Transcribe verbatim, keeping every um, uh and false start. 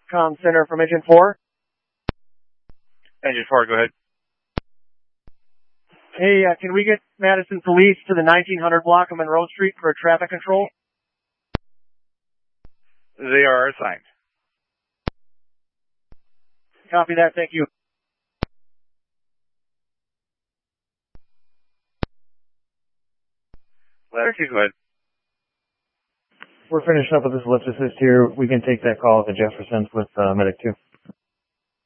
Com Center from Engine four. Engine four, go ahead. Hey, uh, can we get Madison Police to the nineteen hundred block of Monroe Street for a traffic control? They are assigned. Copy that, thank you. Ladder two, go ahead. We're finishing up with this lift assist here. We can take that call at the Jeffersons with uh, Medic two.